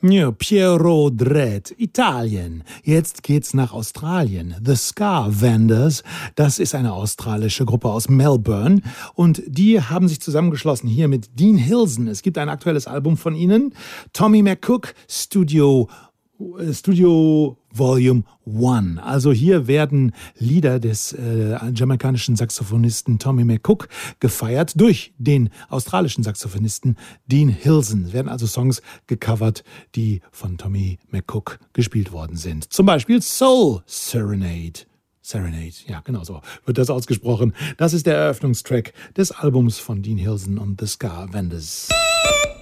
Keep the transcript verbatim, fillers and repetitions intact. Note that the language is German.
Ja, Piero Dred, Italien. Jetzt geht's nach Australien. The Ska Vendors, das ist eine australische Gruppe aus Melbourne und die haben sich zusammengeschlossen hier mit Dean Hilson. Es gibt ein aktuelles Album von ihnen, Tommy McCook, Studio Studio Volume eins. Also hier werden Lieder des äh, jamaikanischen Saxophonisten Tommy McCook gefeiert durch den australischen Saxophonisten Dean Hilson. Es werden also Songs gecovert, die von Tommy McCook gespielt worden sind. Zum Beispiel Soul Serenade. Serenade, ja, genau so wird das ausgesprochen. Das ist der Eröffnungstrack des Albums von Dean Hilson und The Ska Vendors.